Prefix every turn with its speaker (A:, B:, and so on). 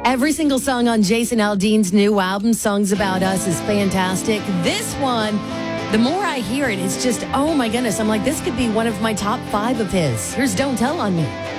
A: Every single song on Jason Aldean's new album, Songs About Us, is fantastic. This one, the more I hear it, it's just, oh my goodness. I'm like, this could be one of my top 5 of his. Here's Don't Tell on Me.